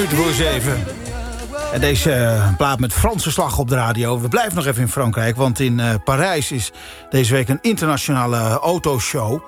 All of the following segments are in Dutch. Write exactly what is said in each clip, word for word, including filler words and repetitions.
minuten voor zeven. En deze uh, plaat met Franse slag op de radio. We blijven nog even in Frankrijk, want in uh, Parijs is deze week een internationale autoshow.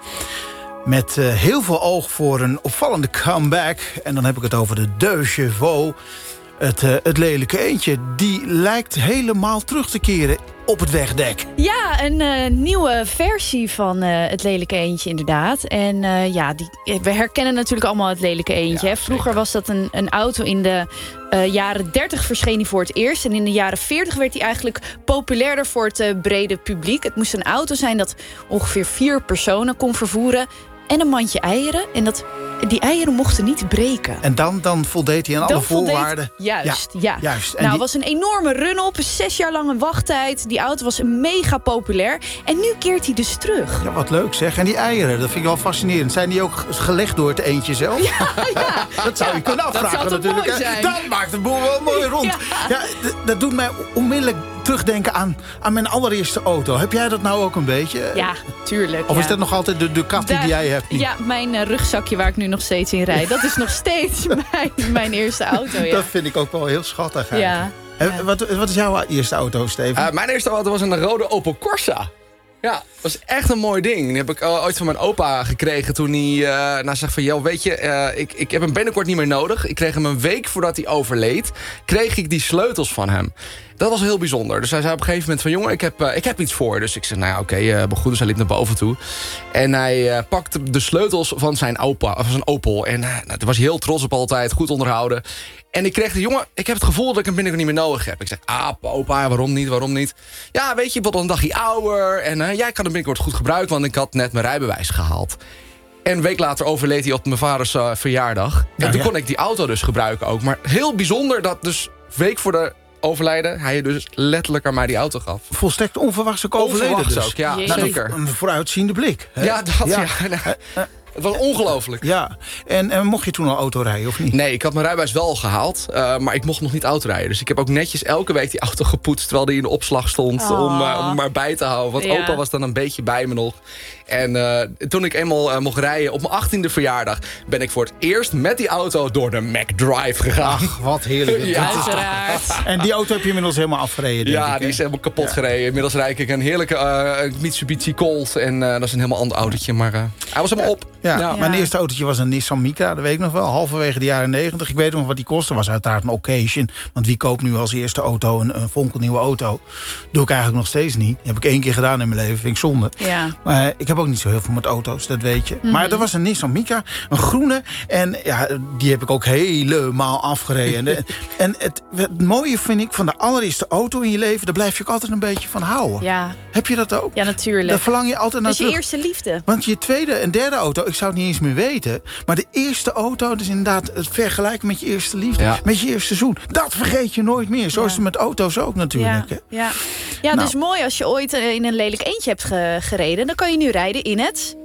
Met uh, heel veel oog voor een opvallende comeback. En dan heb ik het over de Deux Chevaux. Het, uh, het lelijke eendje. Die lijkt helemaal terug te keren op het wegdek. Ja, een uh, nieuwe versie van uh, het lelijke eendje inderdaad. En uh, ja, die, we herkennen natuurlijk allemaal het lelijke eendje. Ja, Vroeger was dat een, een auto in de uh, jaren dertig verscheen die voor het eerst. En in de jaren veertig werd die eigenlijk populairder voor het uh, brede publiek. Het moest een auto zijn dat ongeveer vier personen kon vervoeren. En een mandje eieren. En dat, die eieren mochten niet breken. En dan, dan voldeed hij aan alle voorwaarden. Juist, ja. ja. Juist. En nou, het die... was een enorme run-op. Zes jaar lang een wachttijd. Die auto was mega populair. En nu keert hij dus terug. Ja, wat leuk zeg. En die eieren, dat vind ik wel fascinerend. Zijn die ook gelegd door het eendje zelf? Ja, ja. Dat zou je ja, kunnen afvragen dat natuurlijk. Mooi zijn. Dan maakt de boel wel mooi rond. Ja. Ja, d- dat doet mij onmiddellijk terugdenken aan, aan mijn allereerste auto. Heb jij dat nou ook een beetje? Ja, tuurlijk. Of ja. is dat nog altijd de Ducati die jij hebt? Ja, mijn uh, rugzakje waar ik nu nog steeds in rijd. Dat is nog steeds mijn, mijn eerste auto. Ja. Dat vind ik ook wel heel schattig. Ja. En ja. Wat, wat is jouw eerste auto, Steven? Uh, mijn eerste auto was een rode Opel Corsa. Ja, dat was echt een mooi ding. Die heb ik uh, ooit van mijn opa gekregen toen hij uh, nou, zegt van... joh, weet je, uh, ik, ik heb hem binnenkort niet meer nodig. Ik kreeg hem een week voordat hij overleed. Kreeg ik die sleutels van hem. Dat was heel bijzonder. Dus hij zei op een gegeven moment van... jongen, ik heb, uh, ik heb iets voor. Dus ik zei, nou ja, oké, okay, uh, goed. Dus hij liep naar boven toe. En hij uh, pakte de sleutels van zijn opa, van zijn Opel. En uh, nou, daar was hij heel trots op altijd. Goed onderhouden. En ik kreeg de jongen, ik heb het gevoel dat ik hem binnenkort niet meer nodig heb. Ik zeg, ah, opa, waarom niet, waarom niet? Ja, weet je, ik word al een dagje ouder. En uh, jij kan hem binnenkort goed gebruiken, want ik had net mijn rijbewijs gehaald. En een week later overleed hij op mijn vaders uh, verjaardag. En ja, toen ja. kon ik die auto dus gebruiken ook. Maar heel bijzonder dat dus week voor de overlijden... hij dus letterlijk aan mij die auto gaf. Volstrekt onverwachts ook overleden onverwachts dus. ook, ja, Jezus. zeker. Een vooruitziende blik. Hè? Ja, dat, ja. ja. Uh, uh, Het was ongelooflijk. Ja, en, en mocht je toen al auto rijden of niet? Nee, ik had mijn rijbewijs wel gehaald, uh, maar ik mocht nog niet autorijden. Dus ik heb ook netjes elke week die auto gepoetst... terwijl die in de opslag stond, oh. om, uh, om hem maar bij te houden. Want ja. opa was dan een beetje bij me nog. En uh, toen ik eenmaal uh, mocht rijden op mijn achttiende verjaardag... ben ik voor het eerst met die auto door de McDrive gegaan. Ach, wat heerlijk. Ja, uiteraard. En die auto heb je inmiddels helemaal afgereden, denk Ja, ik, die is helemaal kapot ja. gereden. Inmiddels rijd ik een heerlijke uh, Mitsubishi Colt. En uh, dat is een helemaal ander autootje. Maar uh, hij was helemaal op. Ja, ja. Mijn eerste autootje was een Nissan Micra, dat weet ik nog wel. Halverwege de jaren negentig. Ik weet nog wat die kostte. Was uiteraard een occasion. Want wie koopt nu als eerste auto een, een fonkelnieuwe auto? Doe ik eigenlijk nog steeds niet. Dat heb ik één keer gedaan in mijn leven. Vind ik zonde. Ja. Maar uh, ik heb ook niet zo heel veel met auto's, dat weet je. Mm-hmm. Maar er was een Nissan Micra, een groene. En ja, die heb ik ook helemaal afgereden. en en het, het mooie vind ik van de allereerste auto in je leven... daar blijf je ook altijd een beetje van houden. Ja. Heb je dat ook? Ja, natuurlijk. Daar verlang je altijd naar terug. Dat is je eerste liefde. Want je tweede en derde auto, ik zou het niet eens meer weten... maar de eerste auto, dus inderdaad het vergelijken met je eerste liefde... Ja. met je eerste zoen, dat vergeet je nooit meer. Zo ja. is het met auto's ook natuurlijk. Ja, ja. ja nou. Dus mooi als je ooit in een lelijk eendje hebt ge- gereden... dan kan je nu rijden in het...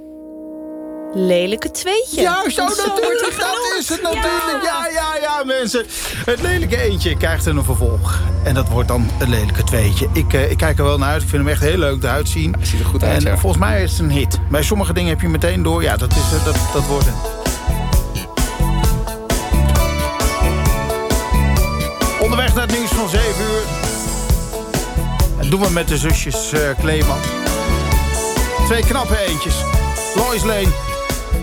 lelijke tweetje. Juist, oh, natuurlijk, dat is het natuurlijk. Ja. ja, ja, ja, mensen. Het lelijke eendje krijgt een vervolg. En dat wordt dan het lelijke tweetje. Ik, uh, ik kijk er wel naar uit. Ik vind hem echt heel leuk eruit zien. Hij ziet er goed uit, En ja. volgens mij is het een hit. Bij sommige dingen heb je meteen door. Ja, dat, is, dat, dat wordt het. Onderweg naar het nieuws van zeven uur. Dat doen we met de zusjes uh, Kleeman. Twee knappe eendjes. Lois Lane.